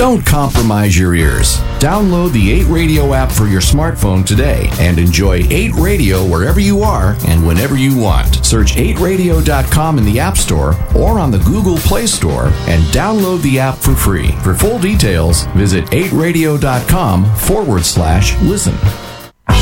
Don't compromise your ears. Download the 8 Radio app for your smartphone today and enjoy 8 Radio wherever you are and whenever you want. Search 8radio.com in the App Store or on the Google Play Store and download the app for free. For full details, visit 8radio.com/listen.